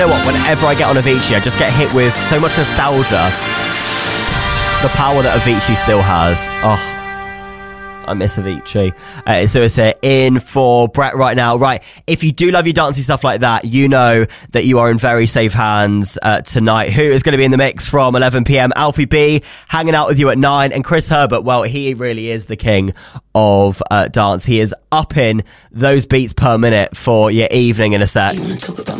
You know what? Whenever I get on Avicii, I just get hit with so much nostalgia. The power that Avicii still has. Oh, I miss Avicii. So it's in for Brett right now. Right, if you do love your dancey stuff like that, you know that you are in very safe hands tonight. Who is going to be in the mix from 11 p.m? Alfie B hanging out with you at 9, and Chris Herbert. Well, he really is the king of dance. He is upping those beats per minute for your evening in a set. You want to talk about